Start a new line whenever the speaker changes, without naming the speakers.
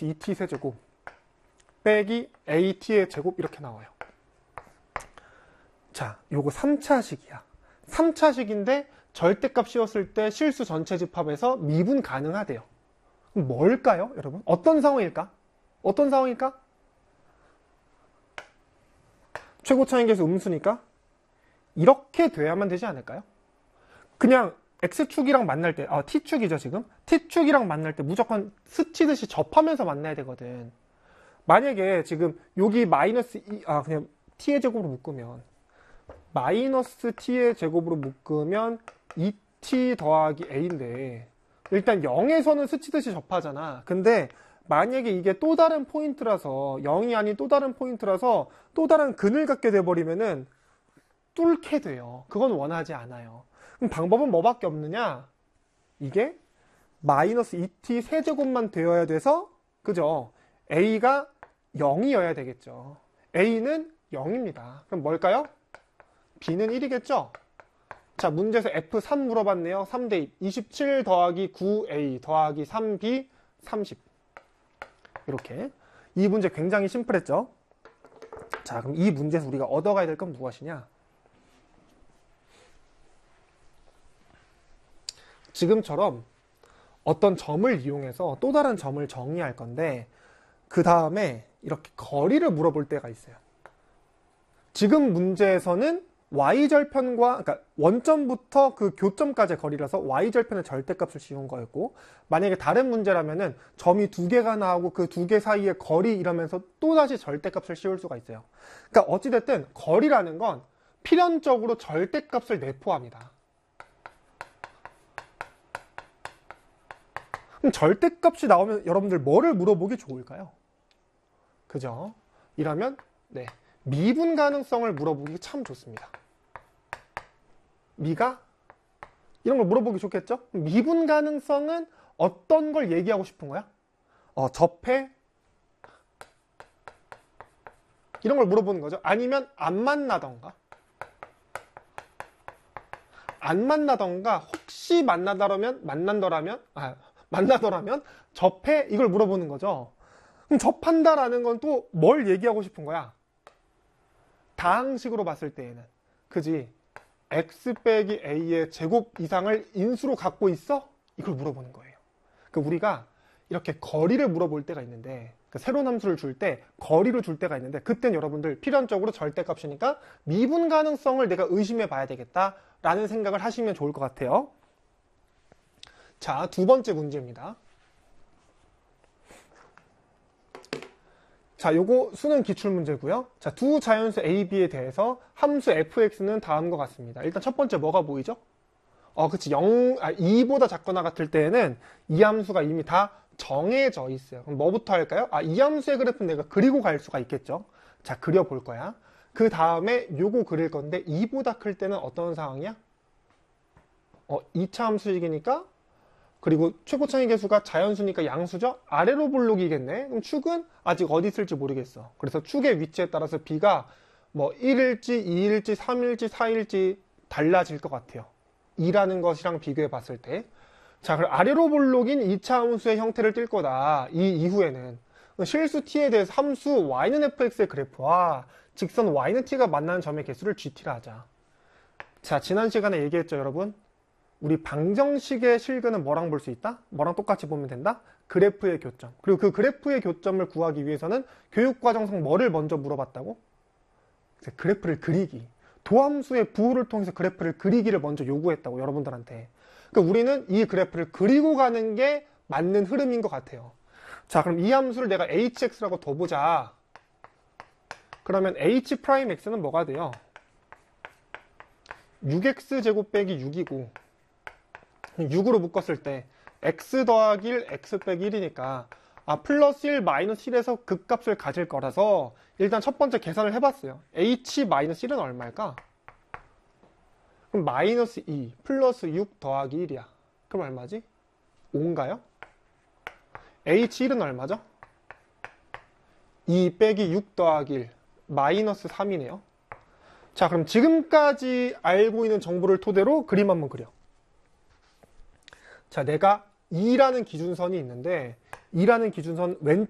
마이너스 2t 세제곱 빼기 at의 제곱 이렇게 나와요. 자, 요거 3차식이야. 3차식인데 절대값 씌웠을 때 실수 전체 집합에서 미분 가능하대요. 그럼 뭘까요, 여러분? 어떤 상황일까? 어떤 상황일까? 최고차항계수 음수니까 이렇게 돼야만 되지 않을까요? 그냥 x축이랑 만날 때, t축이죠 지금? t축이랑 만날 때 무조건 스치듯이 접하면서 만나야 되거든. 만약에 지금 여기 마이너스 2, 그냥 t의 제곱으로 묶으면 마이너스 t의 제곱으로 묶으면 2t 더하기 a인데 일단 0에서는 스치듯이 접하잖아. 근데 만약에 이게 또 다른 포인트라서 0이 아닌 또 다른 포인트라서 또 다른 근을 갖게 돼버리면은 뚫게 돼요. 그건 원하지 않아요. 그럼 방법은 뭐밖에 없느냐? 이게 마이너스 2t 세제곱만 되어야 돼서 그죠? a가 0이어야 되겠죠. a는 0입니다. 그럼 뭘까요? b는 1이겠죠? 자, 문제에서 F3 물어봤네요. 3대 2. 27 더하기 9A 더하기 3B 30. 이렇게. 이 문제 굉장히 심플했죠? 자, 그럼 이 문제에서 우리가 얻어가야 될 건 무엇이냐? 지금처럼 어떤 점을 이용해서 또 다른 점을 정의할 건데 그 다음에 이렇게 거리를 물어볼 때가 있어요. 지금 문제에서는 y절편과 그러니까 원점부터 그 교점까지의 거리라서 y절편의 절대값을 씌운 거였고 만약에 다른 문제라면은 점이 두 개가 나오고 그 두 개 사이의 거리 이러면서 또다시 절대값을 씌울 수가 있어요. 그러니까 어찌됐든 거리라는 건 필연적으로 절대값을 내포합니다. 그럼 절대값이 나오면 여러분들 뭐를 물어보기 좋을까요? 그죠? 이러면 네, 미분 가능성을 물어보기 참 좋습니다. 미가? 이런 걸 물어보기 좋겠죠? 미분 가능성은 어떤 걸 얘기하고 싶은 거야? 접해? 이런 걸 물어보는 거죠. 아니면 안 만나던가? 안 만나던가 혹시 만나더라면 접해? 이걸 물어보는 거죠. 그럼 접한다라는 건 또 뭘 얘기하고 싶은 거야? 다항식으로 봤을 때에는 그지? x 빼기 a의 제곱 이상을 인수로 갖고 있어? 이걸 물어보는 거예요. 그러니까 우리가 이렇게 거리를 물어볼 때가 있는데 새로운 함수를 줄 때 거리를 줄 때가 있는데 그땐 여러분들 필연적으로 절대값이니까 미분 가능성을 내가 의심해 봐야 되겠다라는 생각을 하시면 좋을 것 같아요. 자, 두 번째 문제입니다. 자, 요거 수능 기출문제고요. 자, 두 자연수 A, B에 대해서 함수 fx는 다음과 같습니다. 일단 첫 번째 뭐가 보이죠? 그치. 2보다 작거나 같을 때에는 이 함수가 이미 다 정해져 있어요. 그럼 뭐부터 할까요? 이 함수의 그래프는 내가 그리고 갈 수가 있겠죠. 자, 그려볼 거야. 그 다음에 요거 그릴 건데 2보다 클 때는 어떤 상황이야? 2차 함수식이니까 그리고 최고차항의 계수가 자연수니까 양수죠? 아래로 볼록이겠네? 그럼 축은 아직 어디 있을지 모르겠어. 그래서 축의 위치에 따라서 b가 뭐 1일지, 2일지, 3일지, 4일지 달라질 것 같아요. 2라는 것이랑 비교해 봤을 때. 자, 그럼 아래로 볼록인 2차 함수의 형태를 띌 거다. 이 이후에는 실수 t에 대해서 함수 y는 fx의 그래프와 직선 y는 t가 만나는 점의 개수를 gt라 하자. 자, 지난 시간에 얘기했죠, 여러분? 우리 방정식의 실근은 뭐랑 볼 수 있다? 뭐랑 똑같이 보면 된다? 그래프의 교점. 그리고 그 그래프의 교점을 구하기 위해서는 교육과정상 뭐를 먼저 물어봤다고? 그래프를 그리기. 도함수의 부호를 통해서 그래프를 그리기를 먼저 요구했다고, 여러분들한테. 그러니까 우리는 이 그래프를 그리고 가는 게 맞는 흐름인 것 같아요. 자, 그럼 이 함수를 내가 hx라고 둬보자. 그러면 h'x는 뭐가 돼요? 6x제곱 빼기 6이고 6으로 묶었을 때 x 더하기 1, x 빼기 1이니까 플러스 1, 마이너스 1에서 극값을 가질 거라서 일단 첫 번째 계산을 해봤어요. h 마이너스 1은 얼마일까? 그럼 마이너스 2 플러스 6 더하기 1이야. 그럼 얼마지? 5인가요? h1은 얼마죠? 2 빼기 6 더하기 1 마이너스 3이네요. 자, 그럼 지금까지 알고 있는 정보를 토대로 그림 한번 그려. 자, 내가 2라는 기준선이 있는데 2라는 기준선